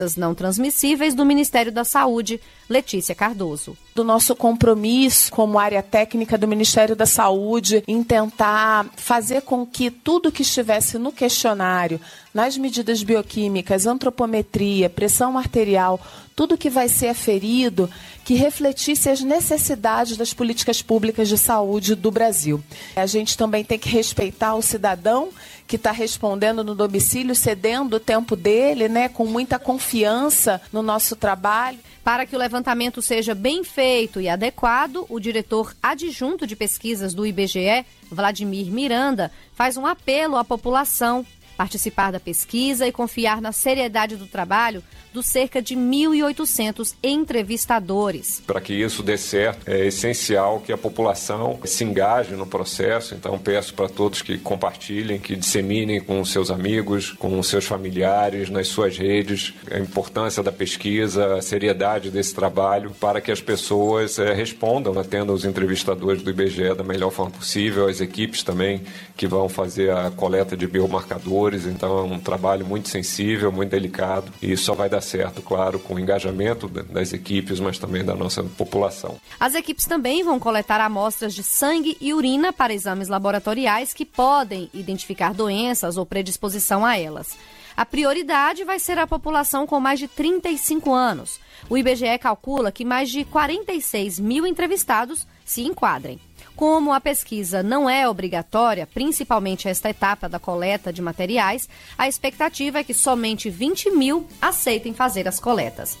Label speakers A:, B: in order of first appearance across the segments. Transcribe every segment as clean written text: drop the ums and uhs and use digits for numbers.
A: não transmissíveis do Ministério da Saúde, Letícia Cardoso.
B: Do nosso compromisso como área técnica do Ministério da Saúde em tentar fazer com que tudo que estivesse no questionário, nas medidas bioquímicas, antropometria, pressão arterial, tudo que vai ser aferido, que refletisse as necessidades das políticas públicas de saúde do Brasil. A gente também tem que respeitar o cidadão que está respondendo no domicílio, cedendo o tempo dele, com muita confiança no nosso trabalho.
A: Para que o levantamento seja bem feito e adequado, o diretor adjunto de pesquisas do IBGE, Vladimir Miranda, faz um apelo à população participar da pesquisa e confiar na seriedade do trabalho dos cerca de 1.800 entrevistadores.
C: Para que isso dê certo, é essencial que a população se engaje no processo. Então, peço para todos que compartilhem, que disseminem com seus amigos, com seus familiares, nas suas redes, a importância da pesquisa, a seriedade desse trabalho, para que as pessoas respondam, atendam os entrevistadores do IBGE da melhor forma possível, as equipes também que vão fazer a coleta de biomarcadores. Então, é um trabalho muito sensível, muito delicado, e só vai dar certo, claro, com o engajamento das equipes, mas também da nossa população.
A: As equipes também vão coletar amostras de sangue e urina para exames laboratoriais que podem identificar doenças ou predisposição a elas. A prioridade vai ser a população com mais de 35 anos. O IBGE calcula que mais de 46 mil entrevistados se enquadrem. Como a pesquisa não é obrigatória, principalmente esta etapa da coleta de materiais, a expectativa é que somente 20 mil aceitem fazer as coletas.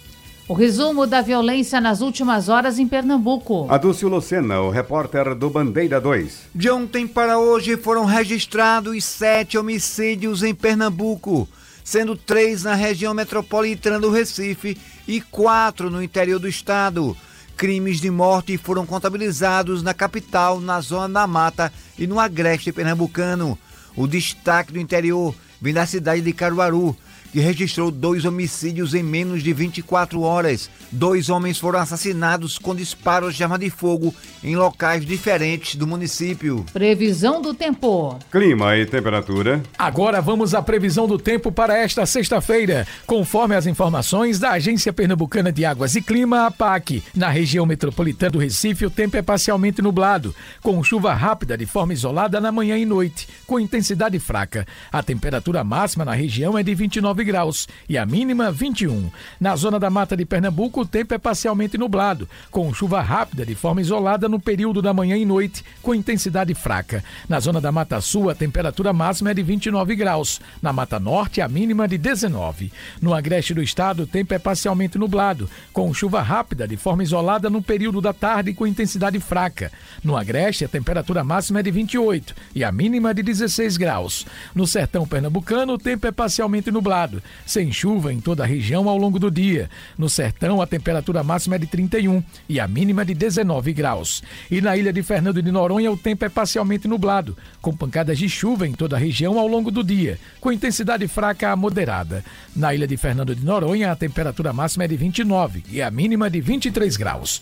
D: O resumo da violência nas últimas horas em Pernambuco.
E: Adúcio Lucena, o repórter do Bandeira 2.
F: De ontem para hoje foram registrados 7 homicídios em Pernambuco, sendo 3 na região metropolitana do Recife e 4 no interior do estado. Crimes de morte foram contabilizados na capital, na Zona da Mata e no Agreste pernambucano. O destaque do interior vem da cidade de Caruaru, que registrou 2 homicídios em menos de 24 horas. 2 homens foram assassinados com disparos de arma de fogo em locais diferentes do município.
D: Previsão do tempo.
E: Clima e temperatura.
G: Agora vamos à previsão do tempo para esta sexta-feira. Conforme as informações da Agência Pernambucana de Águas e Clima, APAC, na região metropolitana do Recife, o tempo é parcialmente nublado, com chuva rápida de forma isolada na manhã e noite, com intensidade fraca. A temperatura máxima na região é de 29 graus e a mínima 21. Na zona da Mata de Pernambuco, o tempo é parcialmente nublado, com chuva rápida de forma isolada no período da manhã e noite, com intensidade fraca. Na zona da Mata Sul, a temperatura máxima é de 29 graus. Na Mata Norte, a mínima de 19. No agreste do estado, o tempo é parcialmente nublado, com chuva rápida de forma isolada no período da tarde, com intensidade fraca. No agreste, a temperatura máxima é de 28 e a mínima de 16 graus. No sertão pernambucano, o tempo é parcialmente nublado, sem chuva em toda a região ao longo do dia. No sertão, a temperatura máxima é de 31 e a mínima de 19 graus. E na ilha de Fernando de Noronha, o tempo é parcialmente nublado, com pancadas de chuva em toda a região ao longo do dia, com intensidade fraca a moderada. Na ilha de Fernando de Noronha, a temperatura máxima é de 29 e a mínima de 23 graus.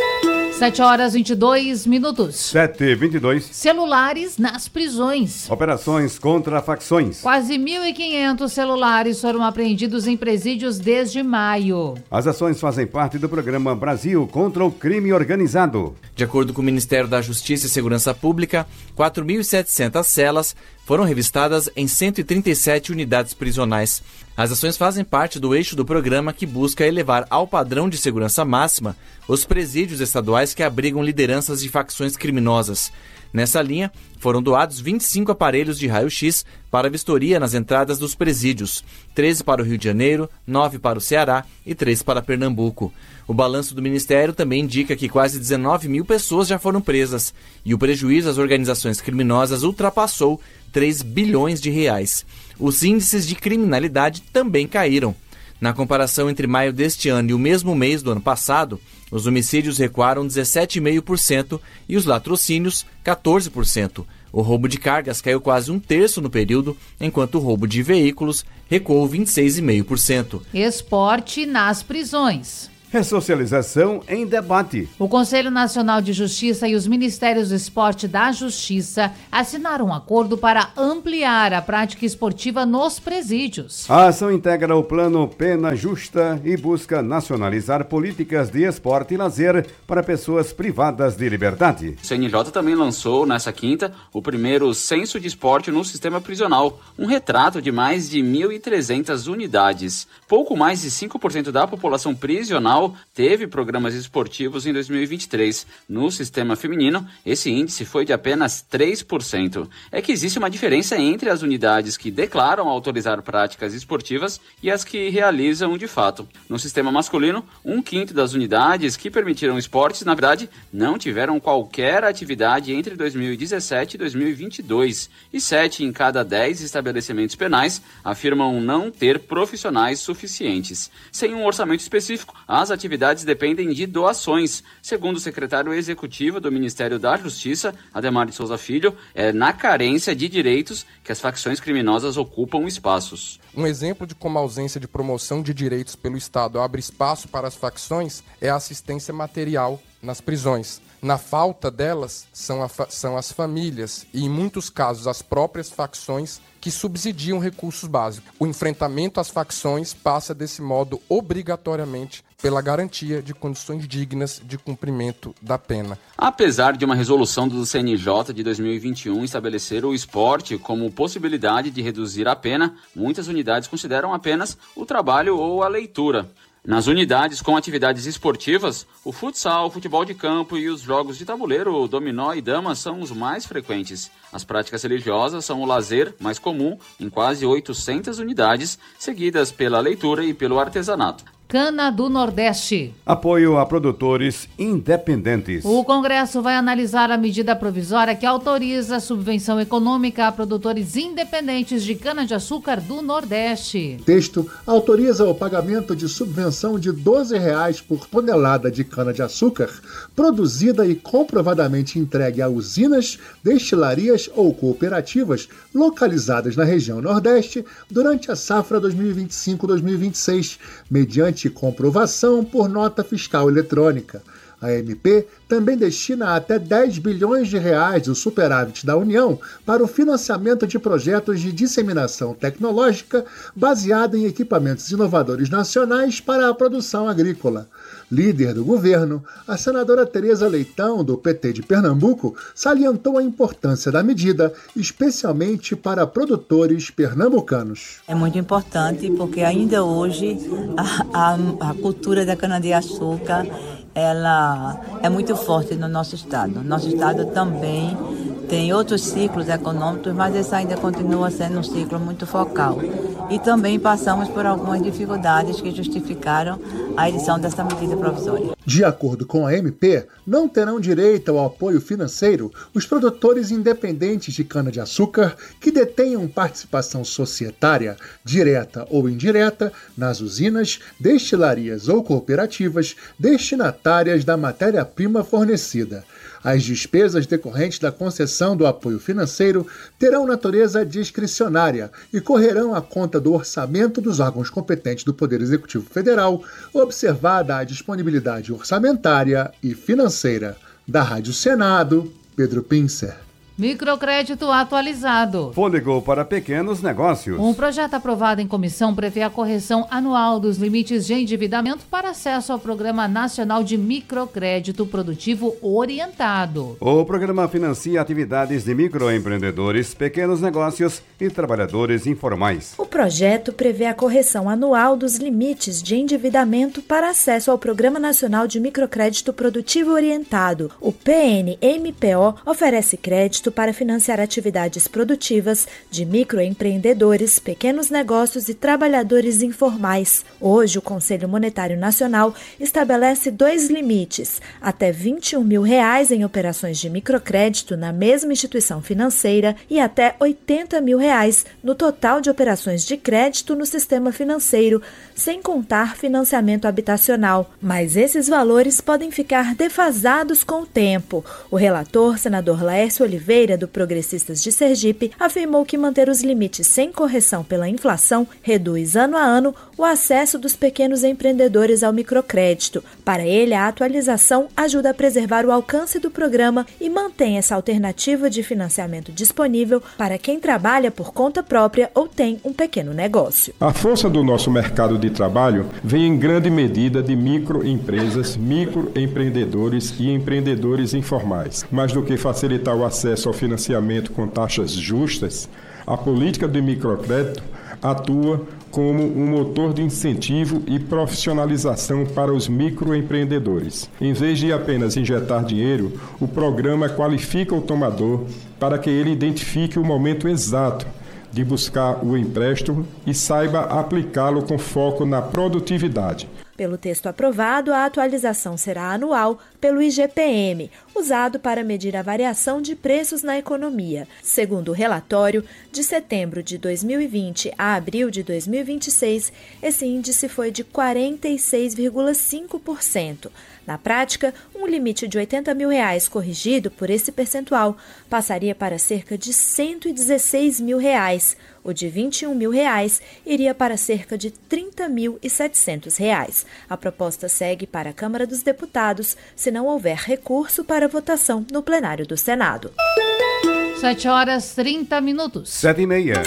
D: 7h22.
E: 7h22.
D: Celulares nas prisões.
E: Operações contra facções.
D: Quase 1.500 celulares foram apreendidos em presídios desde maio.
E: As ações fazem parte do programa Brasil contra o Crime Organizado.
H: De acordo com o Ministério da Justiça e Segurança Pública, 4.700 celas foram revistadas em 137 unidades prisionais. As ações fazem parte do eixo do programa que busca elevar ao padrão de segurança máxima os presídios estaduais que abrigam lideranças de facções criminosas. Nessa linha, foram doados 25 aparelhos de raio-x para vistoria nas entradas dos presídios, 13 para o Rio de Janeiro, 9 para o Ceará e 3 para Pernambuco. O balanço do Ministério também indica que quase 19 mil pessoas já foram presas e o prejuízo às organizações criminosas ultrapassou 3 bilhões de reais. Os índices de criminalidade também caíram. Na comparação entre maio deste ano e o mesmo mês do ano passado, os homicídios recuaram 17,5% e os latrocínios 14%. O roubo de cargas caiu quase 1/3 no período, enquanto o roubo de veículos recuou 26,5%.
D: Esporte nas prisões.
E: Ressocialização em debate.
D: O Conselho Nacional de Justiça e os Ministérios do Esporte e da Justiça assinaram um acordo para ampliar a prática esportiva nos presídios.
E: A ação integra o Plano Pena Justa e busca nacionalizar políticas de esporte e lazer para pessoas privadas de liberdade.
I: O CNJ também lançou, nessa quinta, o primeiro censo de esporte no sistema prisional, um retrato de mais de 1.300 unidades. Pouco mais de 5% da população prisional teve programas esportivos em 2023. No sistema feminino, esse índice foi de apenas 3%. É que existe uma diferença entre as unidades que declaram autorizar práticas esportivas e as que realizam de fato. No sistema masculino, 1/5 das unidades que permitiram esportes, na verdade, não tiveram qualquer atividade entre 2017 e 2022. E 7 em cada 10 estabelecimentos penais afirmam não ter profissionais suficientes. Sem um orçamento específico, as atividades dependem de doações. Segundo o secretário executivo do Ministério da Justiça, Ademar de Souza Filho, é na carência de direitos que as facções criminosas ocupam espaços.
J: Um exemplo de como a ausência de promoção de direitos pelo Estado abre espaço para as facções é a assistência material nas prisões. Na falta delas, são as famílias e, em muitos casos, as próprias facções que subsidiam recursos básicos. O enfrentamento às facções passa, desse modo, obrigatoriamente pela garantia de condições dignas de cumprimento da pena.
I: Apesar de uma resolução do CNJ de 2021 estabelecer o esporte como possibilidade de reduzir a pena, muitas unidades consideram apenas o trabalho ou a leitura. Nas unidades com atividades esportivas, o futsal, o futebol de campo e os jogos de tabuleiro, o dominó e dama são os mais frequentes. As práticas religiosas são o lazer mais comum em quase 800 unidades, seguidas pela leitura e pelo artesanato.
D: Cana do Nordeste.
E: Apoio a produtores independentes.
D: O Congresso vai analisar a medida provisória que autoriza a subvenção econômica a produtores independentes de cana-de-açúcar do Nordeste.
K: O texto autoriza o pagamento de subvenção de R$ 12,00 por tonelada de cana-de-açúcar produzida e comprovadamente entregue a usinas, destilarias ou cooperativas localizadas na região Nordeste durante a safra 2025-2026, mediante comprovação por nota fiscal eletrônica. A MP também destina até 10 bilhões de reais do superávit da União para o financiamento de projetos de disseminação tecnológica baseada em equipamentos inovadores nacionais para a produção agrícola. Líder do governo, a senadora Tereza Leitão, do PT de Pernambuco, salientou a importância da medida, especialmente para produtores pernambucanos.
L: É muito importante porque ainda hoje a cultura da cana-de-açúcar ela é muito forte no nosso estado. Nosso estado também tem outros ciclos econômicos, mas esse ainda continua sendo um ciclo muito focal. E também passamos por algumas dificuldades que justificaram a edição dessa medida provisória.
K: De acordo com a MP, não terão direito ao apoio financeiro os produtores independentes de cana-de-açúcar que detenham participação societária, direta ou indireta, nas usinas, destilarias ou cooperativas destinatárias da matéria-prima fornecida. As despesas decorrentes da concessão do apoio financeiro terão natureza discricionária e correrão à conta do orçamento dos órgãos competentes do Poder Executivo Federal, observada a disponibilidade orçamentária e financeira. Da Rádio Senado, Pedro Pincer.
D: Microcrédito atualizado.
E: Fôlego para pequenos negócios.
D: Um projeto aprovado em comissão prevê a correção anual dos limites de endividamento para acesso ao Programa Nacional de Microcrédito Produtivo Orientado.
E: O programa financia atividades de microempreendedores, pequenos negócios e trabalhadores informais.
M: O projeto prevê a correção anual dos limites de endividamento para acesso ao Programa Nacional de Microcrédito Produtivo Orientado. O PNMPO oferece crédito para financiar atividades produtivas de microempreendedores, pequenos negócios e trabalhadores informais. Hoje, o Conselho Monetário Nacional estabelece 2 limites: até R$ 21 mil em operações de microcrédito na mesma instituição financeira e até R$ 80 mil no total de operações de crédito no sistema financeiro, sem contar financiamento habitacional. Mas esses valores podem ficar defasados com o tempo. O relator, senador Laércio Oliveira, Silveira, do Progressistas de Sergipe, afirmou que manter os limites sem correção pela inflação reduz ano a ano o acesso dos pequenos empreendedores ao microcrédito. Para ele, a atualização ajuda a preservar o alcance do programa e mantém essa alternativa de financiamento disponível para quem trabalha por conta própria ou tem um pequeno negócio.
N: A força do nosso mercado de trabalho vem em grande medida de microempresas, microempreendedores e empreendedores informais. Mais do que facilitar o acesso ao financiamento com taxas justas, a política de microcrédito atua como um motor de incentivo e profissionalização para os microempreendedores. Em vez de apenas injetar dinheiro, o programa qualifica o tomador para que ele identifique o momento exato de buscar o empréstimo e saiba aplicá-lo com foco na produtividade.
M: Pelo texto aprovado, a atualização será anual pelo IGPM, usado para medir a variação de preços na economia. Segundo o relatório, de setembro de 2020 a abril de 2026, esse índice foi de 46,5%. Na prática, um limite de R$80 mil corrigido por esse percentual passaria para cerca de R$116 mil. O de R$21 mil iria para cerca de R$30.700. A proposta segue para a Câmara dos Deputados, se não houver recurso para votação no plenário do Senado.
D: 7h30.
E: 7h30.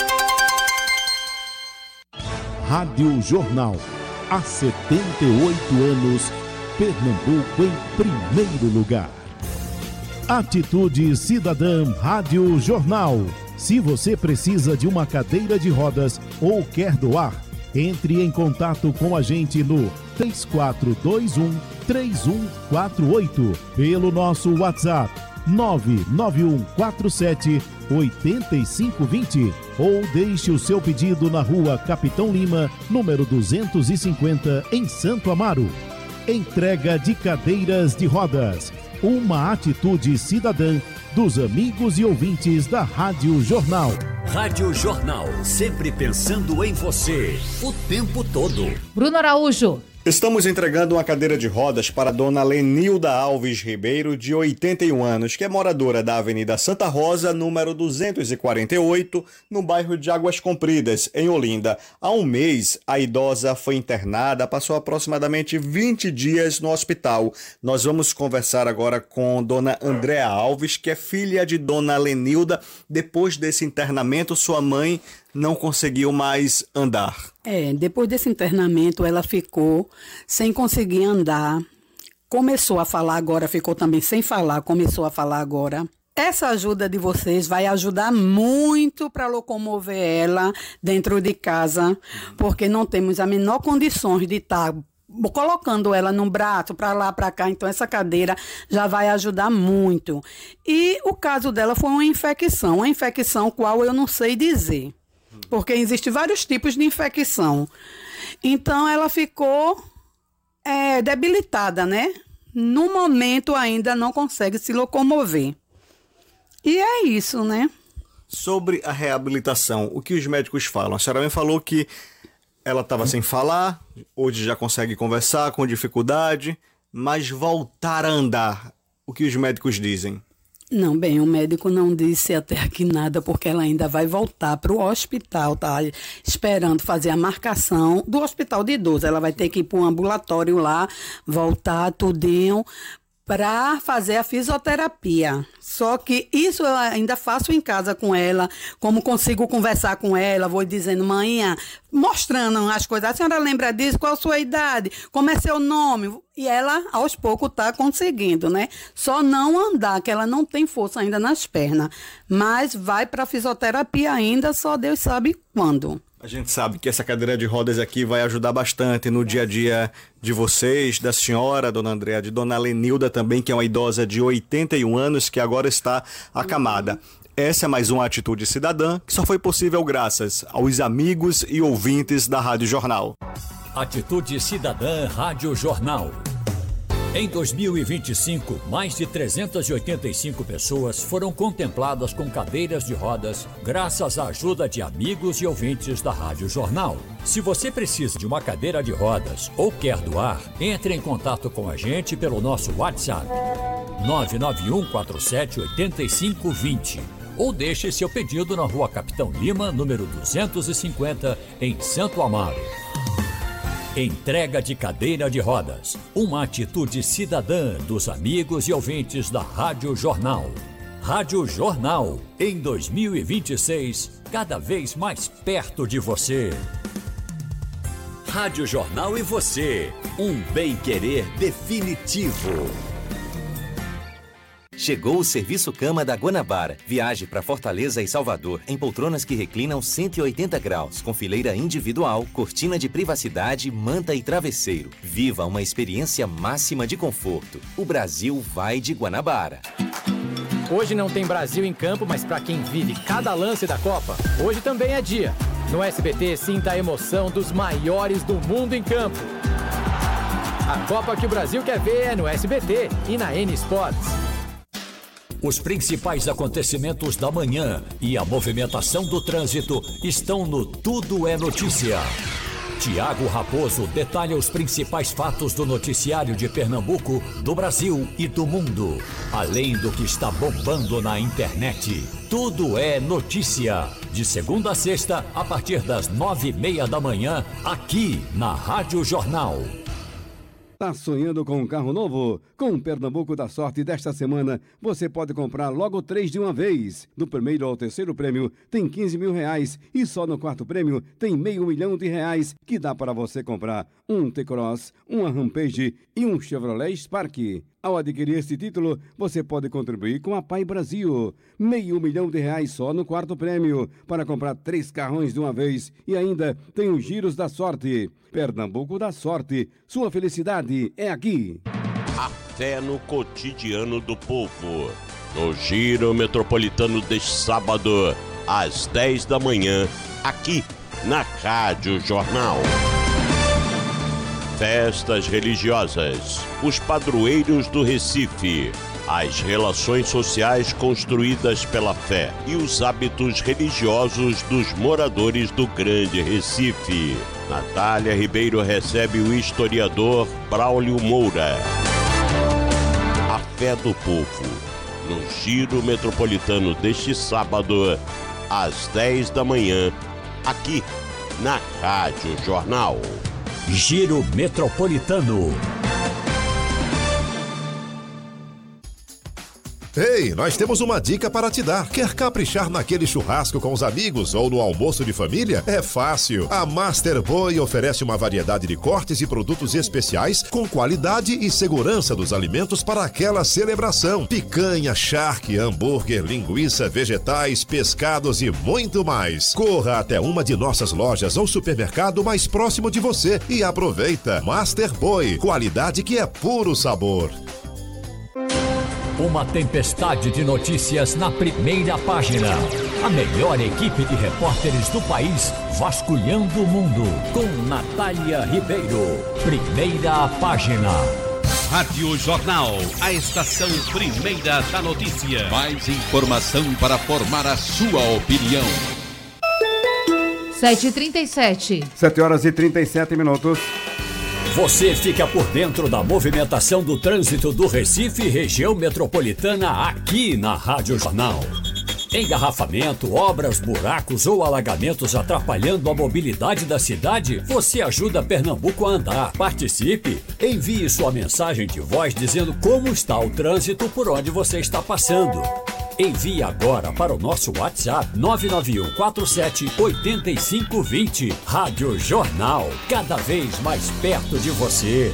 O: Rádio Jornal. Há 78 anos, Pernambuco em primeiro lugar. Atitude Cidadã Rádio Jornal. Se você precisa de uma cadeira de rodas ou quer doar, entre em contato com a gente no 3421-3148, pelo nosso WhatsApp 99147-8520 ou deixe o seu pedido na Rua Capitão Lima, número 250, em Santo Amaro. Entrega de cadeiras de rodas. Uma atitude cidadã dos amigos e ouvintes da Rádio Jornal.
P: Rádio Jornal, sempre pensando em você, o tempo todo.
D: Bruno Araújo.
Q: Estamos entregando uma cadeira de rodas para a dona Lenilda Alves Ribeiro, de 81 anos, que é moradora da Avenida Santa Rosa, número 248, no bairro de Águas Compridas, em Olinda. Há um mês, a idosa foi internada, passou aproximadamente 20 dias no hospital. Nós vamos conversar agora com dona Andréa Alves, que é filha de dona Lenilda. Depois desse internamento, sua mãe não conseguiu mais andar.
R: Depois desse internamento ela ficou sem conseguir andar, começou a falar agora, ficou também sem falar, começou a falar agora. Essa ajuda de vocês vai ajudar muito para locomover ela dentro de casa, porque não temos a menor condições de estar colocando ela no braço, para lá, para cá, então essa cadeira já vai ajudar muito. E o caso dela foi uma infecção qual eu não sei dizer. Porque existem vários tipos de infecção. Então, ela ficou debilitada, né? No momento, ainda não consegue se locomover. E é isso, né?
Q: Sobre a reabilitação, o que os médicos falam? A senhora me falou que ela estava sem falar, hoje já consegue conversar com dificuldade, mas voltar a andar, o que os médicos dizem?
R: Não, bem, o médico não disse até aqui nada, porque ela ainda vai voltar para o hospital, tá esperando fazer a marcação do hospital de idoso. Ela vai ter que ir para um ambulatório lá, voltar tudinho, para fazer a fisioterapia. Só que isso eu ainda faço em casa com ela, como consigo conversar com ela, vou dizendo, manhã, mostrando as coisas. A senhora lembra disso? Qual a sua idade? Como é seu nome? E ela, aos poucos, está conseguindo, né? Só não andar, que ela não tem força ainda nas pernas. Mas vai para a fisioterapia ainda, só Deus sabe quando.
Q: A gente sabe que essa cadeira de rodas aqui vai ajudar bastante no dia a dia de vocês, da senhora, dona Andréa, de dona Lenilda também, que é uma idosa de 81 anos, que agora está acamada. Essa é mais uma atitude cidadã que só foi possível graças aos amigos e ouvintes da Rádio Jornal.
P: Atitude Cidadã Rádio Jornal. Em 2025, mais de 385 pessoas foram contempladas com cadeiras de rodas graças à ajuda de amigos e ouvintes da Rádio Jornal. Se você precisa de uma cadeira de rodas ou quer doar, entre em contato com a gente pelo nosso WhatsApp 991478520. Ou deixe seu pedido na Rua Capitão Lima, número 250, em Santo Amaro. Entrega de cadeira de rodas. Uma atitude cidadã dos amigos e ouvintes da Rádio Jornal. Rádio Jornal, em 2026, cada vez mais perto de você. Rádio Jornal e você, um bem-querer definitivo.
S: Chegou o Serviço Cama da Guanabara. Viaje para Fortaleza e Salvador em poltronas que reclinam 180 graus, com fileira individual, cortina de privacidade, manta e travesseiro. Viva uma experiência máxima de conforto. O Brasil vai de Guanabara.
T: Hoje não tem Brasil em campo, mas para quem vive cada lance da Copa, hoje também é dia. No SBT, sinta a emoção dos maiores do mundo em campo. A Copa que o Brasil quer ver é no SBT e na N Sports.
P: Os principais acontecimentos da manhã e a movimentação do trânsito estão no Tudo é Notícia. Tiago Raposo detalha os principais fatos do noticiário de Pernambuco, do Brasil e do mundo. Além do que está bombando na internet. Tudo é Notícia. De segunda a sexta, a partir das 9h30 da manhã, aqui na Rádio Jornal.
E: Tá sonhando com um carro novo? Com o Pernambuco da Sorte desta semana, você pode comprar logo 3 de uma vez. Do primeiro ao terceiro prêmio tem 15 mil reais e só no quarto prêmio tem R$500 mil que dá para você comprar um T-Cross, uma Rampage e um Chevrolet Spark. Ao adquirir esse título, você pode contribuir com a Pai Brasil. R$500 mil só no quarto prêmio para comprar 3 carrões de uma vez e ainda tem os Giros da Sorte. Pernambuco da Sorte, sua felicidade é aqui.
U: A fé no cotidiano do povo. No Giro Metropolitano deste sábado, às 10 da manhã, aqui na Rádio Jornal. Festas religiosas, os padroeiros do Recife, as relações sociais construídas pela fé e os hábitos religiosos dos moradores do Grande Recife. Natália Ribeiro recebe o historiador Braulio Moura. A fé do povo, no Giro Metropolitano deste sábado, às 10 da manhã, aqui na Rádio Jornal.
P: Giro Metropolitano.
V: Ei, nós temos uma dica para te dar. Quer caprichar naquele churrasco com os amigos ou no almoço de família? É fácil. A Master Boy oferece uma variedade de cortes e produtos especiais com qualidade e segurança dos alimentos para aquela celebração. Picanha, charque, hambúrguer, linguiça, vegetais, pescados e muito mais. Corra até uma de nossas lojas ou supermercado mais próximo de você e aproveita. Master Boy, qualidade que é puro sabor.
P: Uma tempestade de notícias na primeira página. A melhor equipe de repórteres do país vasculhando o mundo. Com Natália Ribeiro. Primeira página.
W: Rádio Jornal, a estação primeira da notícia. Mais informação para formar a sua opinião.
D: 7h37.
E: 7h37.
P: Você fica por dentro da movimentação do trânsito do Recife e região metropolitana aqui na Rádio Jornal. Engarrafamento, obras, buracos ou alagamentos atrapalhando a mobilidade da cidade? Você ajuda Pernambuco a andar. Participe! Envie sua mensagem de voz dizendo como está o trânsito por onde você está passando. Envie agora para o nosso WhatsApp 991478520. Rádio Jornal, cada vez mais perto de você.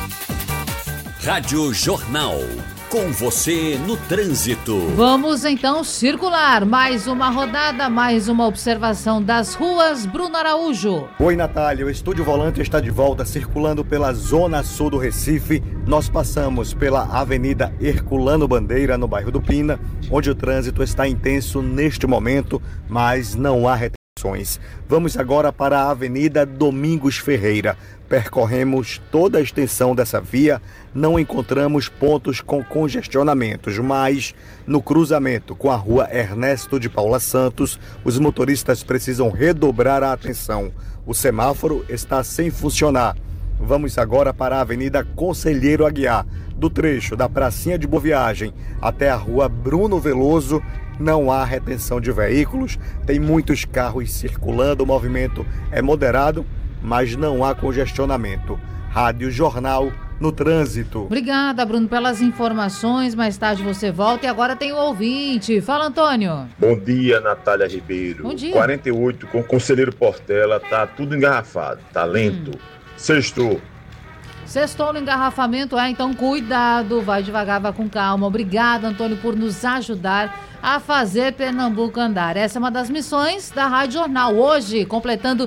P: Rádio Jornal, com você no trânsito.
D: Vamos então circular. Mais uma rodada, mais uma observação das ruas. Bruno Araújo.
X: Oi, Natália. O Estúdio Volante está de volta circulando pela zona sul do Recife. Nós passamos pela Avenida Herculano Bandeira, no bairro do Pina, onde o trânsito está intenso neste momento, mas não há retenções. Vamos agora para a Avenida Domingos Ferreira. Percorremos toda a extensão dessa via, não encontramos pontos com congestionamentos, mas no cruzamento com a rua Ernesto de Paula Santos, os motoristas precisam redobrar a atenção. O semáforo está sem funcionar. Vamos agora para a Avenida Conselheiro Aguiar. Do trecho da Pracinha de Boa Viagem até a Rua Bruno Veloso, não há retenção de veículos, tem muitos carros circulando, o movimento é moderado, mas não há congestionamento. Rádio Jornal no Trânsito.
D: Obrigada, Bruno, pelas informações. Mais tarde você volta e agora tem o ouvinte. Fala, Antônio.
A: Bom dia, Natália Ribeiro.
D: Bom dia.
A: 48 com o Conselheiro Portela, tá tudo engarrafado, tá lento. Sextou.
D: Sextou no engarrafamento, então cuidado, vai devagar, vai com calma. Obrigada, Antônio, por nos ajudar a fazer Pernambuco andar. Essa é uma das missões da Rádio Jornal. Hoje, completando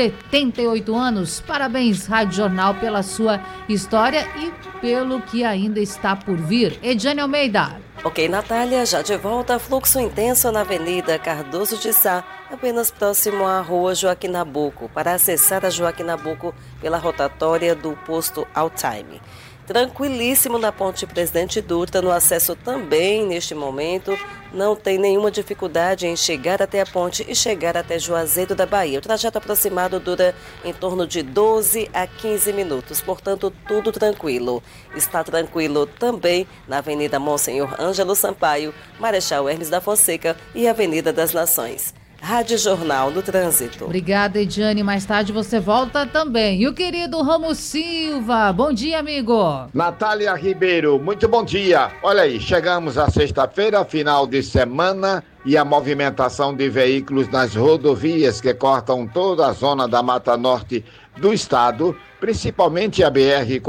D: 78 anos. Parabéns, Rádio Jornal, pela sua história e pelo que ainda está por vir. Ediane Almeida.
B: Ok, Natália, já de volta, fluxo intenso na Avenida Cardoso de Sá, apenas próximo à Rua Joaquim Nabuco, para acessar a Joaquim Nabuco pela rotatória do posto Altime. Tranquilíssimo na Ponte Presidente Dutra, no acesso também, neste momento, não tem nenhuma dificuldade em chegar até a ponte e chegar até Juazeiro da Bahia. O trajeto aproximado dura em torno de 12 a 15 minutos, portanto, tudo tranquilo. Está tranquilo também na Avenida Monsenhor Ângelo Sampaio, Marechal Hermes da Fonseca e Avenida das Nações. Rádio Jornal no Trânsito.
D: Obrigada, Ediane. Mais tarde você volta também. E o querido Ramos Silva. Bom dia, amigo.
C: Natália Ribeiro, muito bom dia. Olha aí, chegamos à sexta-feira, final de semana, e a movimentação de veículos nas rodovias que cortam toda a zona da Mata Norte do estado, principalmente a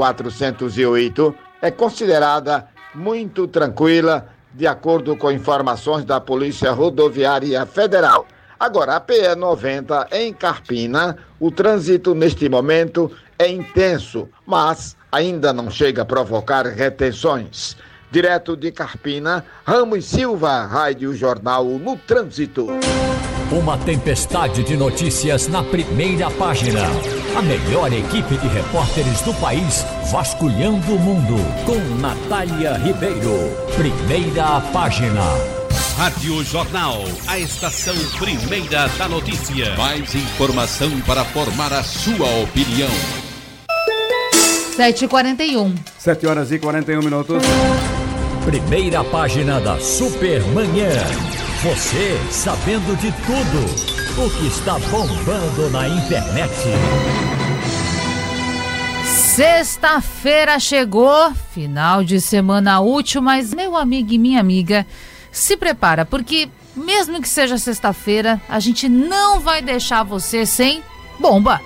C: BR-408, é considerada muito tranquila, de acordo com informações da Polícia Rodoviária Federal. Agora, a PE 90 em Carpina, o trânsito neste momento é intenso, mas ainda não chega a provocar retenções. Direto de Carpina, Ramos Silva, Rádio Jornal no Trânsito.
P: Uma tempestade de notícias na primeira página. A melhor equipe de repórteres do país vasculhando o mundo. Com Natália Ribeiro. Primeira página.
W: Rádio Jornal, a estação primeira da notícia. Mais informação para formar a sua opinião.
D: 7h41.
E: 7h41.
P: Primeira página da Supermanhã. Você sabendo de tudo o que está bombando na internet.
D: Sexta-feira chegou, final de semana útil, mas meu amigo e minha amiga, se prepara, porque mesmo que seja sexta-feira, a gente não vai deixar você sem bomba.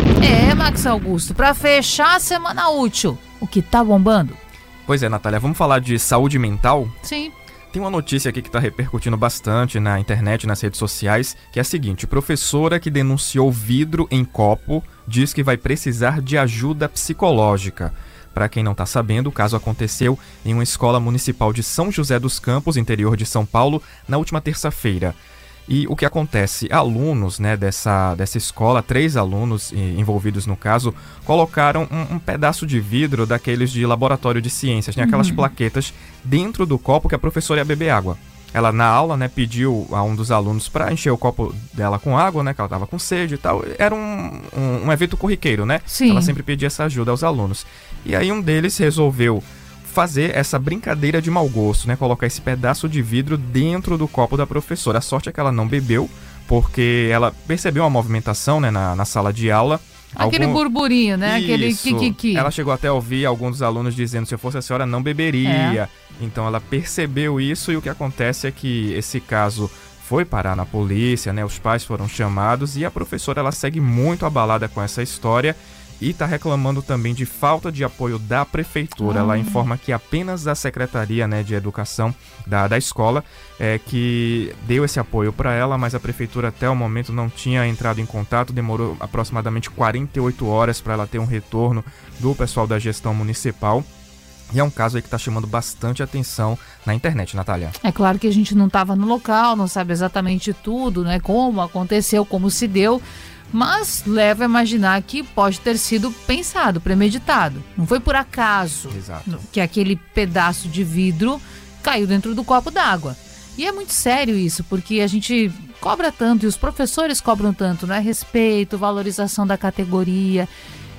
D: Max Augusto, para fechar a semana útil, o que tá bombando?
F: Pois é, Natália, vamos falar de saúde mental?
D: Sim.
F: Tem uma notícia aqui que está repercutindo bastante na internet, nas redes sociais, que é a seguinte: professora que denunciou vidro em copo diz que vai precisar de ajuda psicológica. Para quem não está sabendo, o caso aconteceu em uma escola municipal de São José dos Campos, interior de São Paulo, na última terça-feira. E o que acontece? Alunos, dessa escola, 3 alunos envolvidos no caso, colocaram um pedaço de vidro daqueles de laboratório de ciências, aquelas plaquetas dentro do copo que a professora ia beber água. Ela, na aula, pediu a um dos alunos para encher o copo dela com água, que ela estava com sede e tal. Era um evento corriqueiro,
D: Sim.
F: Ela sempre pedia essa ajuda aos alunos. E aí um deles resolveu fazer essa brincadeira de mau gosto, colocar esse pedaço de vidro dentro do copo da professora. A sorte é que ela não bebeu, porque ela percebeu uma movimentação, na sala de aula.
D: Aquele burburinho, Aquele
F: Isso.
D: kikiki.
F: Ela chegou até a ouvir alguns dos alunos dizendo: se eu fosse a senhora, não beberia. Então ela percebeu isso, e o que acontece é que esse caso foi parar na polícia, os pais foram chamados, e a professora ela segue muito abalada com essa história e está reclamando também de falta de apoio da prefeitura. Ela informa que apenas a Secretaria de Educação da escola que deu esse apoio para ela, mas a prefeitura até o momento não tinha entrado em contato. Demorou aproximadamente 48 horas para ela ter um retorno do pessoal da gestão municipal. E é um caso aí que está chamando bastante atenção na internet, Natália.
D: É claro que a gente não estava no local, não sabe exatamente tudo, como aconteceu, como se deu, mas leva a imaginar que pode ter sido pensado, premeditado. Não foi por acaso.
F: Exato.
D: Que aquele pedaço de vidro caiu dentro do copo d'água. E é muito sério isso, porque a gente cobra tanto, e os professores cobram tanto, respeito, valorização da categoria.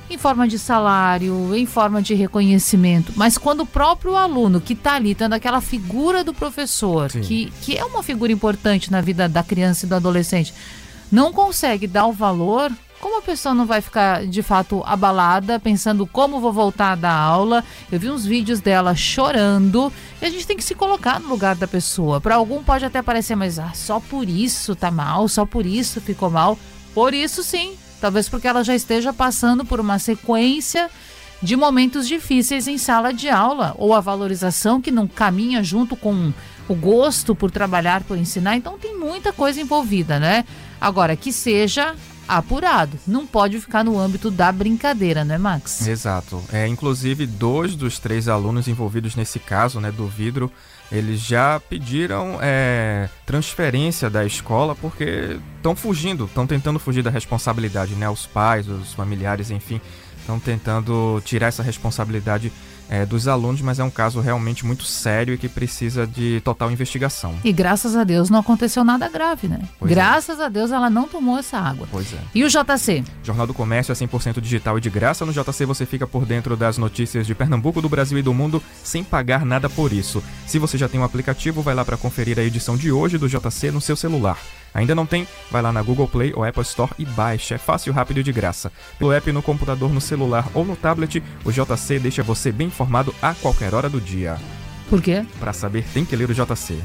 D: em forma de salário, em forma de reconhecimento, mas quando o próprio aluno que está ali, tendo aquela figura do professor, que é uma figura importante na vida da criança e do adolescente, não consegue dar o valor, como a pessoa não vai ficar de fato abalada, pensando como vou voltar a dar aula? Eu vi uns vídeos dela chorando e a gente tem que se colocar no lugar da pessoa. Para algum pode até parecer, mas só por isso tá mal, só por isso ficou mal. Por isso sim, talvez porque ela já esteja passando por uma sequência de momentos difíceis em sala de aula, ou a valorização que não caminha junto com o gosto por trabalhar, por ensinar. Então tem muita coisa envolvida, né? Agora, que seja apurado, não pode ficar no âmbito da brincadeira, né, Max?
F: Exato. Inclusive, 2 dos 3 alunos envolvidos nesse caso, né, do vidro, eles já pediram transferência da escola porque estão tentando fugir da responsabilidade, né? Os pais, os familiares, enfim, estão tentando tirar essa responsabilidade dos alunos, mas é um caso realmente muito sério e que precisa de total investigação.
D: E graças a Deus não aconteceu nada grave, né? Graças a Deus ela não tomou essa água.
F: Pois é.
D: E o JC?
F: Jornal do Comércio é 100% digital e de graça. No JC você fica por dentro das notícias de Pernambuco, do Brasil e do mundo sem pagar nada por isso. Se você já tem um aplicativo, vai lá para conferir a edição de hoje do JC no seu celular. Ainda não tem? Vai lá na Google Play ou Apple Store e baixa. É fácil, rápido e de graça. Pelo app no computador, no celular ou no tablet, o JC deixa você bem informado a qualquer hora do dia.
D: Por quê?
F: Para saber, tem que ler o JC.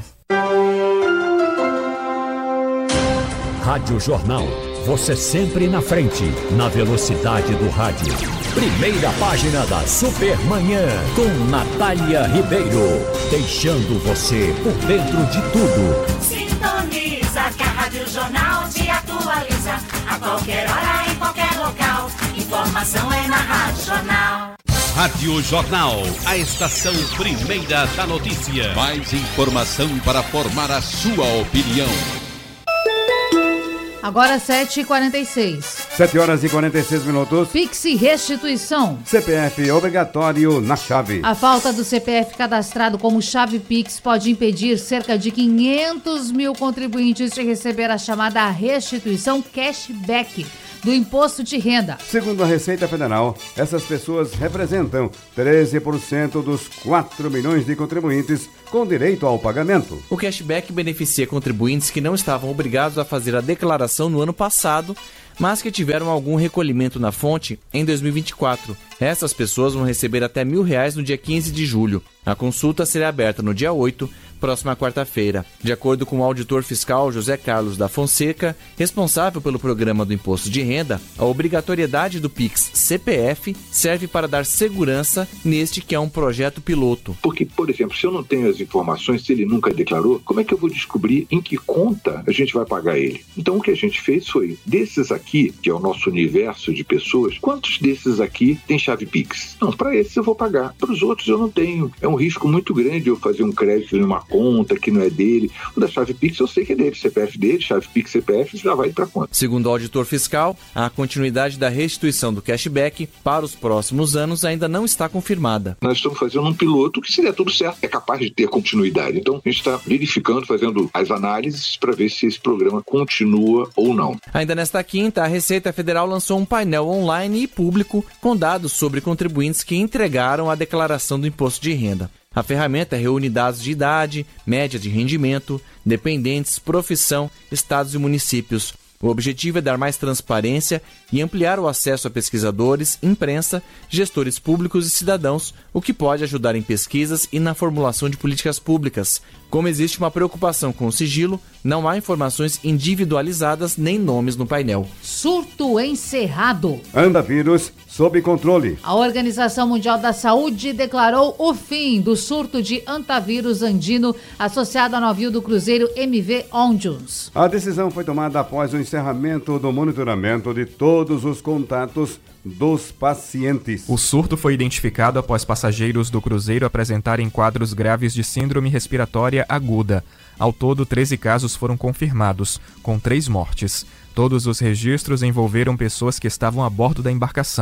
P: Rádio Jornal. Você sempre na frente, na velocidade do rádio. Primeira página da Supermanhã, com Natália Ribeiro. Deixando você por dentro de tudo.
G: Sintoniza que a Rádio Jornal te atualiza. A qualquer hora, em qualquer local. Informação é na Rádio Jornal.
W: Rádio Jornal, a estação primeira da notícia. Mais informação para formar a sua opinião.
D: Agora 7h46.
E: 7h46.
D: Pix e restituição.
E: CPF obrigatório na chave.
D: A falta do CPF cadastrado como chave Pix pode impedir cerca de 500 mil contribuintes de receber a chamada restituição cashback do imposto de renda.
E: Segundo a Receita Federal, essas pessoas representam 13% dos 4 milhões de contribuintes com direito ao pagamento.
H: O cashback beneficia contribuintes que não estavam obrigados a fazer a declaração no ano passado, mas que tiveram algum recolhimento na fonte em 2024. Essas pessoas vão receber até R$1.000 no dia 15 de julho. A consulta será aberta no dia 8, próxima quarta-feira. De acordo com o auditor fiscal José Carlos da Fonseca, responsável pelo programa do Imposto de Renda, a obrigatoriedade do Pix CPF serve para dar segurança neste que é um projeto piloto.
I: Porque, por exemplo, se eu não tenho as informações, se ele nunca declarou, como é que eu vou descobrir em que conta a gente vai pagar ele? Então, o que a gente fez foi, desses aqui, que é o nosso universo de pessoas, quantos desses aqui tem chave Pix? Não, para esses eu vou pagar. Para os outros eu não tenho. É um risco muito grande eu fazer um crédito em uma conta que não é dele. O da chave Pix eu sei que é dele, CPF dele, chave Pix, CPF, já vai para conta.
H: Segundo o auditor fiscal, a continuidade da restituição do cashback para os próximos anos ainda não está confirmada.
I: Nós estamos fazendo um piloto que, se der tudo certo, é capaz de ter continuidade. Então, a gente está verificando, fazendo as análises para ver se esse programa continua ou não.
H: Ainda nesta quinta, a Receita Federal lançou um painel online e público com dados sobre contribuintes que entregaram a declaração do imposto de renda. A ferramenta reúne dados de idade, média de rendimento, dependentes, profissão, estados e municípios. O objetivo é dar mais transparência e ampliar o acesso a pesquisadores, imprensa, gestores públicos e cidadãos, o que pode ajudar em pesquisas e na formulação de políticas públicas. Como existe uma preocupação com o sigilo, não há informações individualizadas nem nomes no painel.
D: Surto encerrado.
E: Andavírus sob controle.
D: A Organização Mundial da Saúde declarou o fim do surto de antavírus andino associado ao navio do cruzeiro MV Ondius.
E: A decisão foi tomada após o encerramento do monitoramento de todos os contatos dos pacientes.
F: O surto foi identificado após passageiros do cruzeiro apresentarem quadros graves de síndrome respiratória aguda. Ao todo, 13 casos foram confirmados, com 3 mortes. Todos os registros envolveram pessoas que estavam a bordo da embarcação.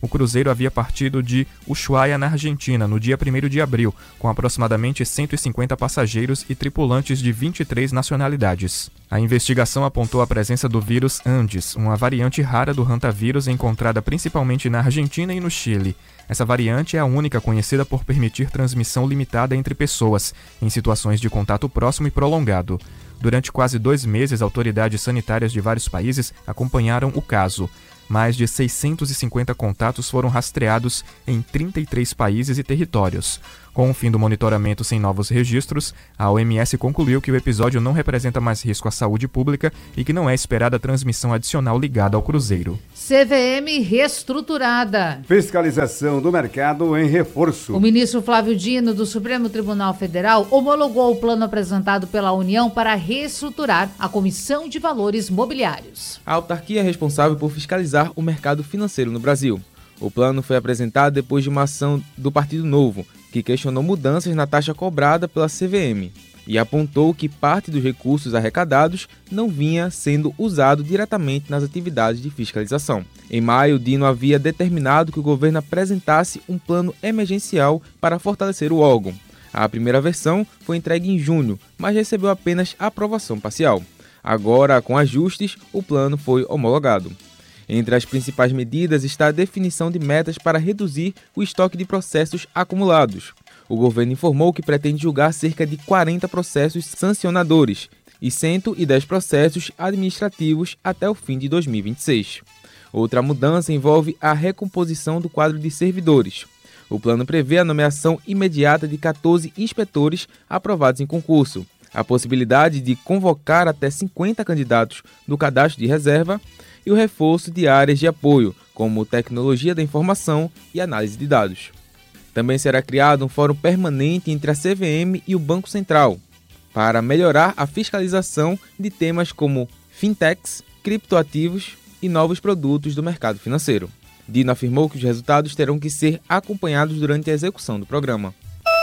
F: o cruzeiro havia partido de Ushuaia, na Argentina, no dia 1º de abril, com aproximadamente 150 passageiros e tripulantes de 23 nacionalidades. A investigação apontou a presença do vírus Andes, uma variante rara do hantavírus encontrada principalmente na Argentina e no Chile. Essa variante é a única conhecida por permitir transmissão limitada entre pessoas, em situações de contato próximo e prolongado. Durante quase 2 meses, autoridades sanitárias de vários países acompanharam o caso. Mais de 650 contatos foram rastreados em 33 países e territórios. Com o fim do monitoramento sem novos registros, a OMS concluiu que o episódio não representa mais risco à saúde pública e que não é esperada transmissão adicional ligada ao cruzeiro.
D: CVM reestruturada.
E: Fiscalização do mercado em reforço.
D: O ministro Flávio Dino, do Supremo Tribunal Federal, homologou o plano apresentado pela União para reestruturar a Comissão de Valores Mobiliários.
J: A autarquia é responsável por fiscalizar o mercado financeiro no Brasil. O plano foi apresentado depois de uma ação do Partido Novo, que questionou mudanças na taxa cobrada pela CVM e apontou que parte dos recursos arrecadados não vinha sendo usado diretamente nas atividades de fiscalização. Em maio, Dino havia determinado que o governo apresentasse um plano emergencial para fortalecer o órgão. A primeira versão foi entregue em junho, mas recebeu apenas aprovação parcial. Agora, com ajustes, o plano foi homologado. Entre as principais medidas está a definição de metas para reduzir o estoque de processos acumulados. O governo informou que pretende julgar cerca de 40 processos sancionadores e 110 processos administrativos até o fim de 2026. Outra mudança envolve a recomposição do quadro de servidores. O plano prevê a nomeação imediata de 14 inspetores aprovados em concurso, a possibilidade de convocar até 50 candidatos do cadastro de reserva e o reforço de áreas de apoio, como tecnologia da informação e análise de dados. Também será criado um fórum permanente entre a CVM e o Banco Central, para melhorar a fiscalização de temas como fintechs, criptoativos e novos produtos do mercado financeiro. Dino afirmou que os resultados terão que ser acompanhados durante a execução do programa.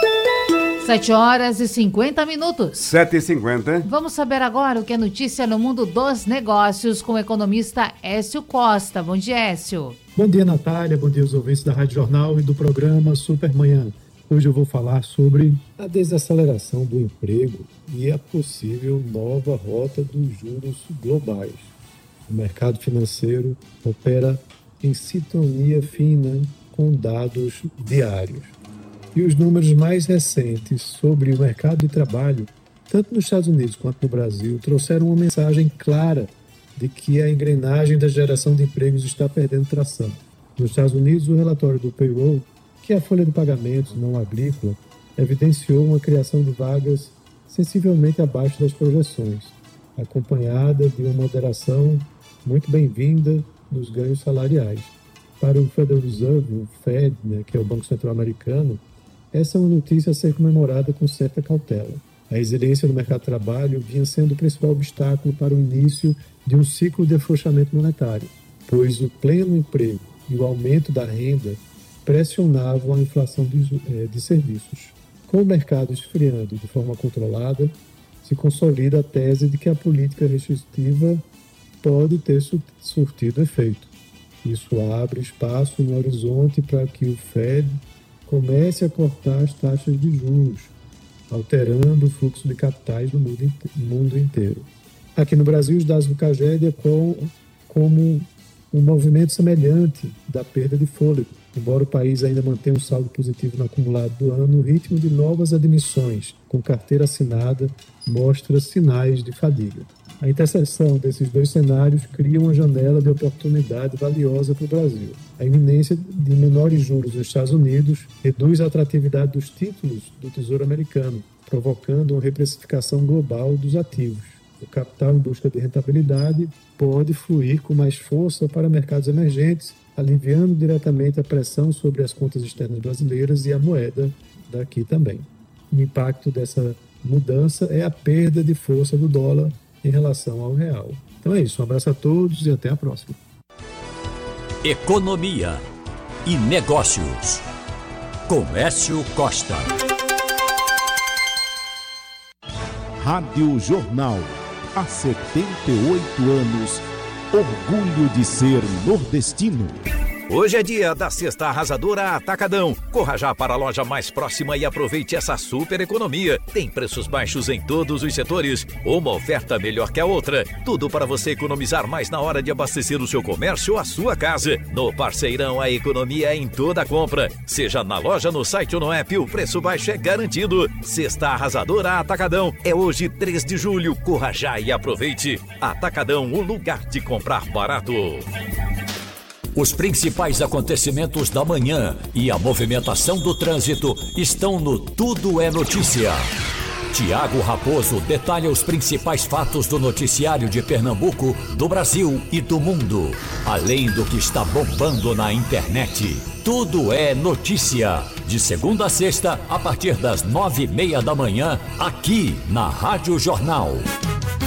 D: 7h50.
E: 7h50.
D: Vamos saber agora o que é notícia no mundo dos negócios com o economista Écio Costa. Bom dia, Écio.
K: Bom dia, Natália. Bom dia aos ouvintes da Rádio Jornal e do programa Supermanhã. Hoje eu vou falar sobre a desaceleração do emprego e a possível nova rota dos juros globais. O mercado financeiro opera em sintonia fina com dados diários. E os números mais recentes sobre o mercado de trabalho, tanto nos Estados Unidos quanto no Brasil, trouxeram uma mensagem clara de que a engrenagem da geração de empregos está perdendo tração. Nos Estados Unidos, o relatório do Payroll, que é a folha de pagamentos não agrícola, evidenciou uma criação de vagas sensivelmente abaixo das projeções, acompanhada de uma moderação muito bem-vinda nos ganhos salariais. Para o Federal Reserve, o Fed, que é o Banco Central Americano, essa é uma notícia a ser comemorada com certa cautela. A resiliência do mercado de trabalho vinha sendo o principal obstáculo para o início de um ciclo de afrouxamento monetário, pois o pleno emprego e o aumento da renda pressionavam a inflação de serviços. Com o mercado esfriando de forma controlada, se consolida a tese de que a política restritiva pode ter surtido efeito. Isso abre espaço no horizonte para que o Fed comece a cortar as taxas de juros, alterando o fluxo de capitais do mundo inteiro. Aqui no Brasil, os dados do CAGED como um movimento semelhante da perda de fôlego. Embora o país ainda mantenha um saldo positivo no acumulado do ano, o ritmo de novas admissões com carteira assinada mostra sinais de fadiga. A interseção desses dois cenários cria uma janela de oportunidade valiosa para o Brasil. A iminência de menores juros nos Estados Unidos reduz a atratividade dos títulos do Tesouro Americano, provocando uma reprecificação global dos ativos. O capital em busca de rentabilidade pode fluir com mais força para mercados emergentes, aliviando diretamente a pressão sobre as contas externas brasileiras e a moeda daqui também. O impacto dessa mudança é a perda de força do dólar em relação ao real. Então é isso, um abraço a todos e até a próxima.
W: Economia e Negócios, com Écio Costa.
O: Rádio Jornal, há 78 anos, orgulho de ser nordestino.
L: Hoje é dia da Cesta Arrasadora Atacadão. Corra já para a loja mais próxima e aproveite essa super economia. Tem preços baixos em todos os setores, uma oferta melhor que a outra. Tudo para você economizar mais na hora de abastecer o seu comércio ou a sua casa. No Parceirão, a economia é em toda a compra. Seja na loja, no site ou no app, o preço baixo é garantido. Cesta Arrasadora Atacadão. É hoje, 3 de julho. Corra já e aproveite. Atacadão, o lugar de comprar barato.
P: Os principais acontecimentos da manhã e a movimentação do trânsito estão no Tudo é Notícia. Tiago Raposo detalha os principais fatos do noticiário de Pernambuco, do Brasil e do mundo, além do que está bombando na internet. Tudo é Notícia, de segunda a sexta, a partir das 9:30 da manhã, aqui na Rádio Jornal.